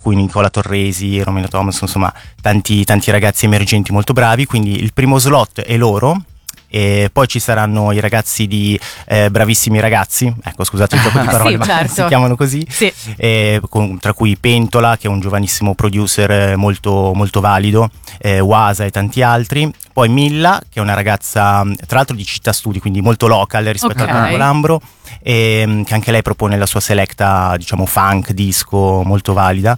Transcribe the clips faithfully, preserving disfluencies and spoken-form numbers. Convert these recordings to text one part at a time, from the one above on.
cui Nicola Torresi, Romeo Thomas, insomma tanti, tanti ragazzi emergenti molto bravi, quindi il primo slot è loro. E poi ci saranno i ragazzi di eh, Bravissimi Ragazzi, ecco scusate il gioco di parole, sì, ma certo. si chiamano così, sì. eh, con, tra cui Pentola, che è un giovanissimo producer molto, molto valido, eh, Wasa e tanti altri. Poi Milla, che è una ragazza tra l'altro di Città Studi, quindi molto local rispetto okay. al Campo Lambro, e che anche lei propone la sua selecta, diciamo funk, disco molto valida.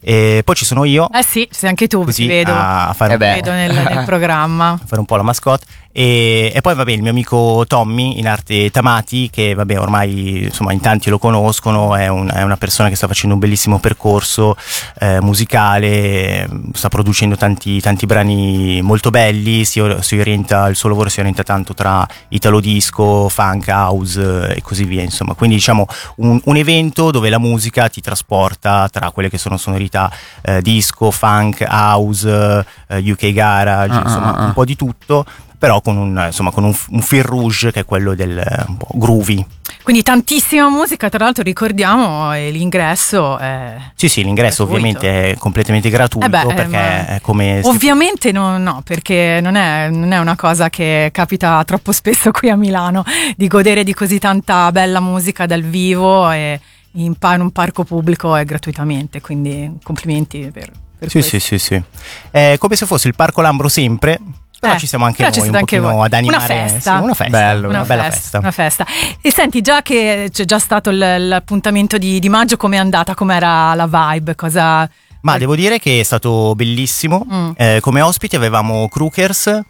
E poi ci sono io. Eh sì, sei anche tu, così, ti vedo, a fare, eh beh. vedo nel, nel programma. A fare un po' la mascotte. E, e poi vabbè il mio amico Tommy in arte Tamati, che vabbè ormai insomma in tanti lo conoscono, è, un, è una persona che sta facendo un bellissimo percorso eh, musicale, sta producendo tanti, tanti brani molto belli, si, si orienta, il suo lavoro si orienta tanto tra italo disco, funk, house e così via, insomma, quindi diciamo un, un evento dove la musica ti trasporta tra quelle che sono sonorità eh, disco, funk, house, eh, U K garage, uh-huh. insomma un po' di tutto, però con un, insomma, con un, un fil rouge che è quello del un po' groovy. Quindi tantissima musica, tra l'altro ricordiamo eh, l'ingresso è sì sì l'ingresso gratuito. Ovviamente è completamente gratuito, eh beh, perché è come ovviamente no, no perché non è, non è una cosa che capita troppo spesso qui a Milano, di godere di così tanta bella musica dal vivo e in, in un parco pubblico e gratuitamente, quindi complimenti per, per sì, questo. sì sì sì è come se fosse il Parco Lambro sempre. Però eh, ci siamo anche noi un anche pochino voi. ad animare una festa, sì, una festa, Bello, una, una bella festa, festa. Una festa. E senti, già che c'è già stato l- l'appuntamento di, di maggio, com'è andata? Com'era la vibe? Cosa... Ma devo dire che è stato bellissimo. Mm. Eh, come ospiti avevamo Crookers.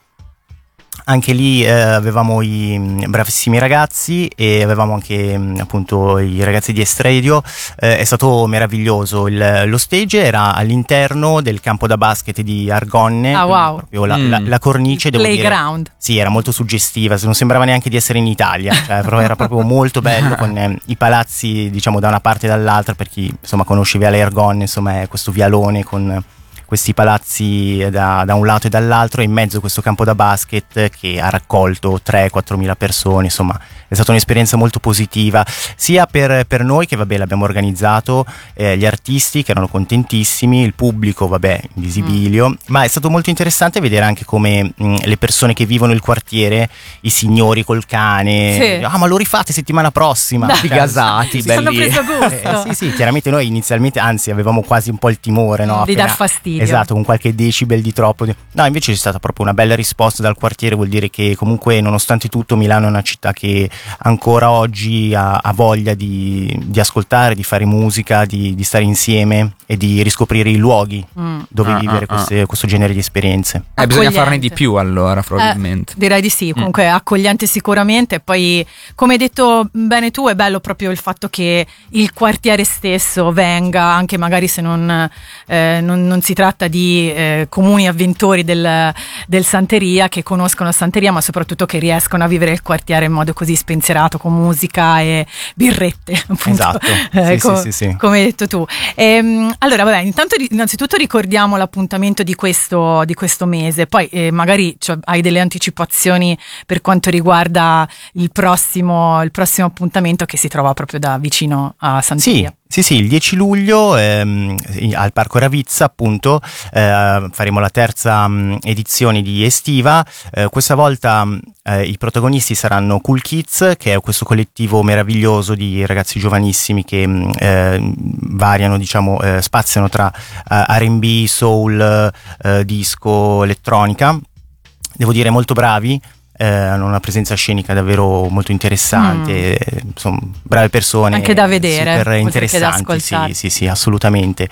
Anche lì eh, avevamo i mh, Bravissimi Ragazzi e avevamo anche mh, appunto i ragazzi di Estradio. Eh, è stato meraviglioso. Il, lo stage era all'interno del campo da basket di Argonne. Ah, wow. Proprio la, mm. la, la cornice, devo Playground. dire. Sì, era molto suggestiva, non sembrava neanche di essere in Italia, cioè, però era proprio molto bello con eh, i palazzi, diciamo, da una parte e dall'altra, per chi insomma conosce Viale Argonne, insomma è questo vialone con questi palazzi da, da un lato e dall'altro, e in mezzo questo campo da basket che ha raccolto tre quattro mila persone. Insomma è stata un'esperienza molto positiva sia per, per noi che vabbè l'abbiamo organizzato, eh, gli artisti che erano contentissimi, il pubblico vabbè in visibilio, mm. ma è stato molto interessante vedere anche come mh, le persone che vivono il quartiere, i signori col cane, sì. ah ma lo rifate settimana prossima, tutti gasati, belli. Hanno preso gusto. Eh, sì sì, chiaramente noi inizialmente anzi avevamo quasi un po' il timore, no? Di Appena, dar fastidio. Esatto, con qualche decibel di troppo. No, invece c'è stata proprio una bella risposta dal quartiere, vuol dire che comunque nonostante tutto Milano è una città che ancora oggi ha, ha voglia di, di ascoltare, di fare musica, di, di stare insieme e di riscoprire i luoghi mm. dove ah, vivere ah, queste, ah. questo genere di esperienze. Eh, bisogna farne di più allora probabilmente. Eh, direi di sì, comunque mm. accogliente sicuramente. Poi come hai detto bene tu, è bello proprio il fatto che il quartiere stesso venga, anche magari se non, eh, non, non si tratta di eh, comuni avventori del, del Santeria, che conoscono Santeria ma soprattutto che riescono a vivere il quartiere in modo così spensierato, con musica e birrette appunto. Esatto, eh, sì, com- sì, sì, sì. come hai detto tu. Ehm, allora vabbè, intanto innanzitutto ricordiamo l'appuntamento di questo, di questo mese, poi eh, magari cioè, hai delle anticipazioni per quanto riguarda il prossimo, il prossimo appuntamento che si trova proprio da vicino a Santeria. Sì. Sì, sì, il dieci luglio ehm, al Parco Ravizza appunto eh, faremo la terza mh, edizione di Estiva. Eh, questa volta eh, i protagonisti saranno Cool Kids, che è questo collettivo meraviglioso di ragazzi giovanissimi che mh, eh, variano, diciamo, eh, spaziano tra eh, R and B, soul, eh, disco, elettronica. Devo dire molto bravi. Eh, hanno una presenza scenica davvero molto interessante, mm. insomma, brave persone, anche da vedere, super interessanti, sì, sì, sì, assolutamente.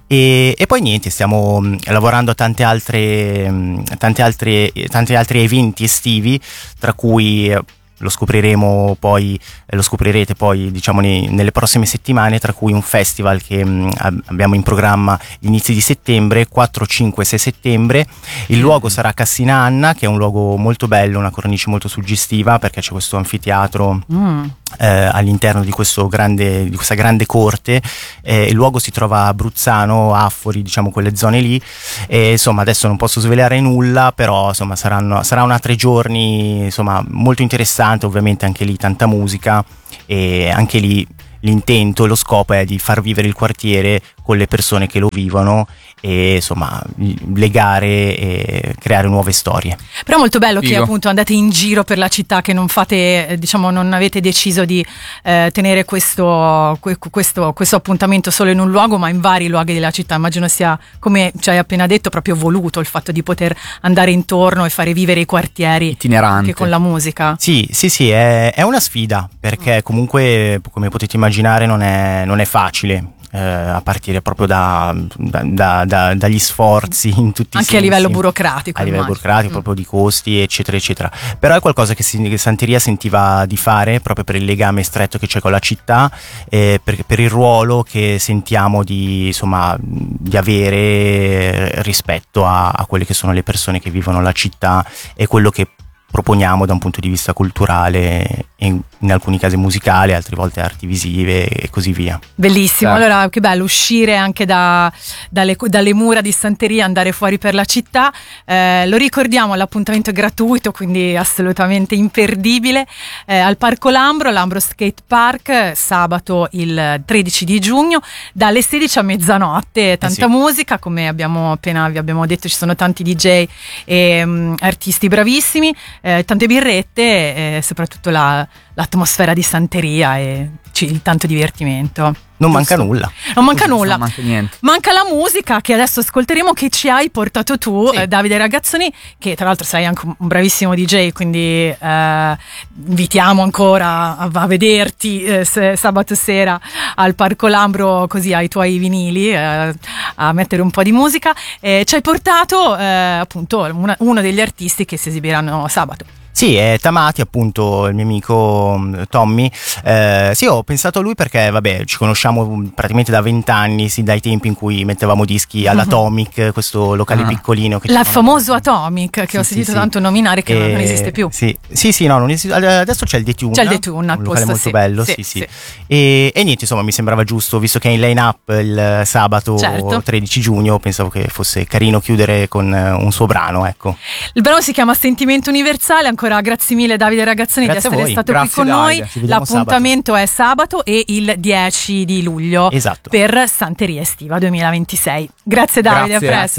E, e poi niente, stiamo mh, lavorando a tante altre, mh, tante altre, tanti altri eventi estivi, tra cui eh, lo scopriremo poi, eh, lo scoprirete poi diciamo nei, nelle prossime settimane, tra cui un festival che mh, abbiamo in programma gli inizi di settembre, quattro, cinque, sei settembre. Il luogo sarà Cassina Anna, che è un luogo molto bello, una cornice molto suggestiva, perché c'è questo anfiteatro mm. eh, all'interno di, questo grande, di questa grande corte. Eh, il luogo si trova a Bruzzano, Affori, diciamo quelle zone lì. E, insomma adesso non posso svelare nulla, però insomma saranno, sarà una tre giorni insomma molto interessante. Ovviamente anche lì tanta musica, e anche lì l'intento, lo scopo è di far vivere il quartiere con le persone che lo vivono e insomma legare e creare nuove storie. Però è molto bello Figo. Che appunto andate in giro per la città, che non fate, diciamo, non avete deciso di eh, tenere questo, questo, questo appuntamento solo in un luogo, ma in vari luoghi della città. Immagino sia, come ci hai appena detto, proprio voluto il fatto di poter andare intorno e fare vivere i quartieri itinerante anche con la musica. Sì, sì, sì, è, è una sfida, perché comunque, come potete immaginare, non è, non è facile. Eh, a partire proprio da, da, da, dagli sforzi in tutti anche i sensi, a livello burocratico a livello immagino. burocratico, mm. proprio di costi eccetera eccetera, però è qualcosa che, si, che Santeria sentiva di fare proprio per il legame stretto che c'è con la città, eh, per, per il ruolo che sentiamo di, insomma, di avere rispetto a, a quelle che sono le persone che vivono la città e quello che proponiamo da un punto di vista culturale, in, in alcuni casi musicale, altre volte arti visive e così via. Bellissimo, Certo. allora che bello uscire anche da, dalle, dalle mura di Santeria, andare fuori per la città. Eh, lo ricordiamo, l'appuntamento è gratuito, quindi assolutamente imperdibile, eh, al Parco Lambro, Lambro Skate Park, sabato il tredici di giugno dalle sedici a mezzanotte, tanta Eh sì. musica, come abbiamo appena vi abbiamo detto, ci sono tanti D J e um, artisti bravissimi, eh, tante birrette e soprattutto la, l'atmosfera di Santeria e c- tanto divertimento. Non manca Giusto? nulla. Non manca Non nulla. manca niente. Manca la musica che adesso ascolteremo, che ci hai portato tu, Sì. eh, Davide Ragazzoni, che tra l'altro sei anche un bravissimo D J, quindi eh, invitiamo ancora a, a vederti eh, se, sabato sera al Parco Lambro, così ai tuoi vinili, eh, a mettere un po' di musica. Eh, ci hai portato eh, appunto una, uno degli artisti che si esibiranno sabato. Sì, è Tamati, appunto, il mio amico um, Tommy. Eh, sì, ho pensato a lui perché, vabbè, ci conosciamo um, praticamente da vent'anni, sì, dai tempi in cui mettevamo dischi all'Atomic, questo locale Ah. piccolino. Che Il ci- famoso Atomic, che Sì, ho sì, sentito sì. tanto nominare, che E- non esiste più. Sì, sì, sì, no, non esiste. Adesso c'è il Detune. C'è il Detune al un locale posto, molto sì. bello, Sì, sì, sì. sì. E, e niente, insomma, mi sembrava giusto, visto che è in line-up il sabato Certo. tredici giugno, pensavo che fosse carino chiudere con eh, un suo brano, ecco. Il brano si chiama Sentimento Universale. Ancora grazie mille Davide Ragazzoni Grazie di a essere voi. stato Grazie, qui con Davide. noi. Ci vediamo L'appuntamento è sabato e il dieci di luglio Esatto. per Santeria Estiva duemilaventisei. Grazie Davide, Grazie. a presto.